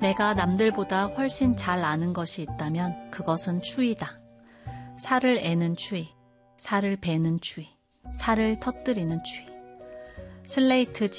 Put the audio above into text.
내가 남들보다 훨씬 잘 아는 것이 있다면 그것은 추위다. 살을 애는 추위, 살을 베는 추위, 살을 터뜨리는 추위. 슬레이트